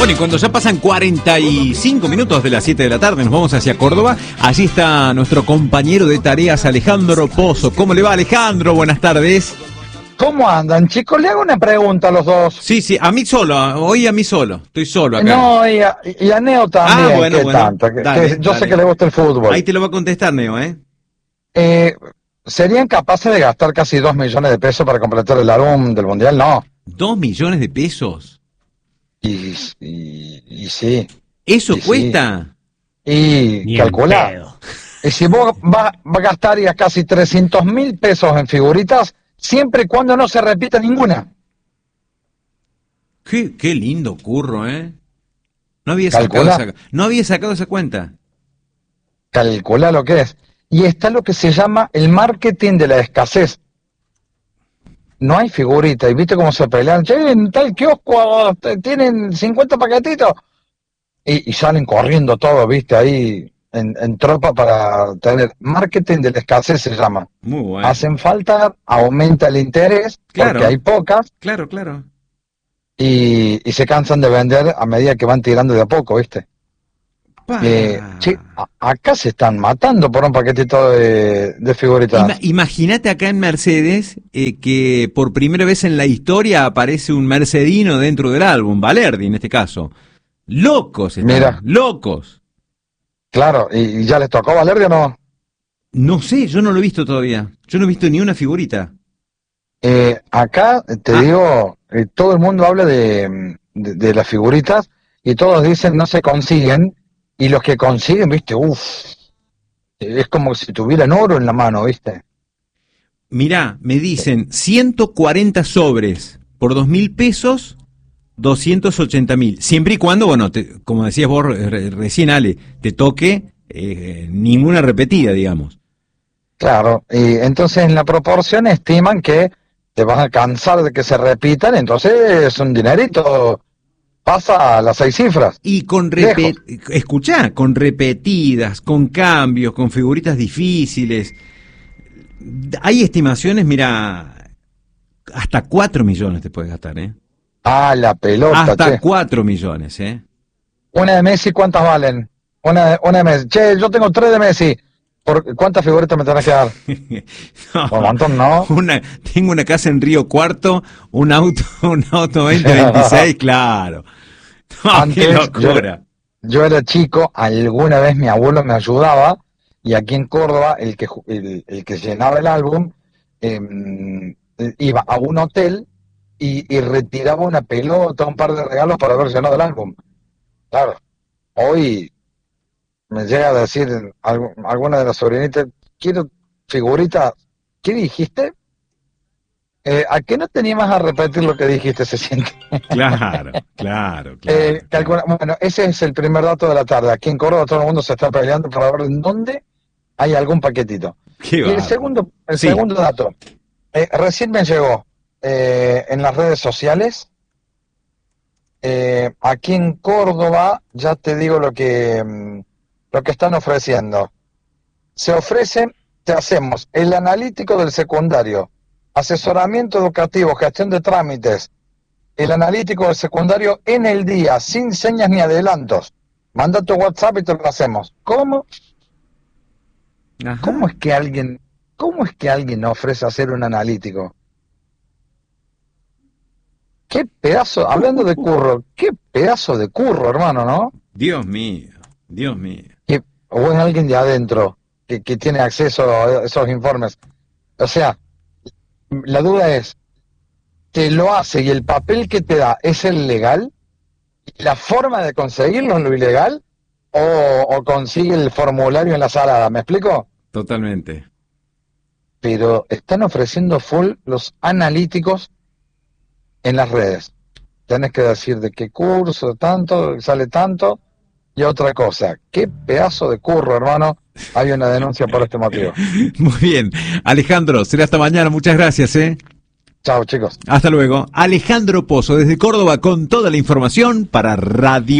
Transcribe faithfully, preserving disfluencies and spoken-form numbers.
Bueno, y cuando ya pasan cuarenta y cinco minutos de las siete de la tarde, nos vamos hacia Córdoba. Allí está nuestro compañero de tareas, Alejandro Pozo. ¿Cómo le va, Alejandro? Buenas tardes. ¿Cómo andan, chicos? Le hago una pregunta a los dos. Sí, sí, a mí solo, hoy a mí solo, estoy solo acá. No, y a, y a Neo también, ah, bueno, ¿qué bueno, tanto? Que, dale, que yo dale. sé que le gusta el fútbol. Ahí te lo va a contestar, Neo, ¿eh? eh ¿Serían capaces de gastar casi dos millones de pesos para completar el álbum del Mundial? No. ¿Dos millones de pesos? Y, y, y sí. ¿Eso y cuesta? Sí. Y Ni calculá. Y si vos vas va a gastar ya casi trescientos mil pesos en figuritas, siempre y cuando no se repita ninguna. Qué, qué lindo curro, ¿eh? No había sacado esa, no había sacado esa cuenta. Calculá lo que es. Y está lo que se llama el marketing de la escasez. No hay figurita, y viste cómo se pelean. Che, en tal kiosco tienen cincuenta paquetitos. Y, y salen corriendo todos, viste, ahí en, en tropa para tener. Marketing de la escasez se llama. Muy bueno. Hacen falta, aumenta el interés, claro, porque hay pocas. Claro, claro. Y, y se cansan de vender a medida que van tirando de a poco, viste. Eh, che, a, acá se están matando por un paquetito de, de figuritas. Ima, imagínate acá en Mercedes eh, que por primera vez en la historia aparece un mercedino dentro del álbum, Valerdi en este caso. Locos están, Mira, locos. Claro, ¿y, y ya les tocó Valerdi o no? No sé, yo no lo he visto todavía. Yo no he visto ni una figurita. Eh, acá, te ah. digo, eh, todo el mundo habla de, de, de las figuritas y todos dicen no se consiguen. Y los que consiguen, viste, uff, es como si tuvieran oro en la mano, viste. Mirá, me dicen ciento cuarenta sobres por dos mil pesos, doscientos ochenta mil. Siempre y cuando, bueno, te, como decías vos re, recién, Ale, te toque eh, ninguna repetida, digamos. Claro, y entonces en la proporción estiman que te vas a cansar de que se repitan, entonces es un dinerito. Pasa a las seis cifras. Y con repet... escuchá, con repetidas, con cambios, con figuritas difíciles. Hay estimaciones, mira, hasta cuatro millones te puedes gastar, ¿eh? Ah, la pelota, hasta che. cuatro millones, ¿eh? Una de Messi, ¿cuántas valen? Una de, una de Messi. Che, yo tengo tres de Messi. ¿Por cuántas figuritas me tenés que dar? No, un montón, ¿no? Una, tengo una casa en Río Cuarto, un auto, un auto veinte veintiséis, claro. No, Antes, qué locura. Yo, yo era chico, alguna vez mi abuelo me ayudaba, y aquí en Córdoba, el que el, el que llenaba el álbum, eh, iba a un hotel y, y retiraba una pelota, un par de regalos para haber llenado el álbum. Claro, hoy me llega a decir algo, alguna de las sobrinitas, quiero figuritas. ¿Qué dijiste? Eh, ¿A qué no te animas a repetir lo que dijiste, se siente? Claro, claro, claro, eh, calcula, claro. Bueno, ese es el primer dato de la tarde. Aquí en Córdoba todo el mundo se está peleando para ver en dónde hay algún paquetito. Qué y barro. el segundo, el Sí. segundo dato, eh, recién me llegó eh, en las redes sociales. Eh, aquí en Córdoba, ya te digo lo que, mm, lo que están ofreciendo. Se ofrece, te hacemos el analítico del secundario, asesoramiento educativo, gestión de trámites, el analítico del secundario en el día, sin señas ni adelantos. Manda tu WhatsApp y te lo hacemos. ¿Cómo? Ajá. ¿Cómo es que alguien, cómo es que alguien ofrece hacer un analítico? Qué pedazo, hablando de curro, qué pedazo de curro, hermano, ¿no? Dios mío, Dios mío. Que, o es alguien de adentro que, que tiene acceso a esos informes. O sea, la duda es, ¿te lo hace y el papel que te da es el legal? ¿La forma de conseguirlo es lo ilegal? ¿O, o consigue el formulario en la sala? ¿Me explico? Totalmente. Pero están ofreciendo full los analíticos en las redes. Tenés que decir de qué curso, tanto, sale tanto, y otra cosa. Qué pedazo de curro, hermano. Hay una denuncia por este motivo. Muy bien. Alejandro, será hasta mañana. Muchas gracias, ¿eh? Chao, chicos. Hasta luego. Alejandro Pozo, desde Córdoba, con toda la información para Radio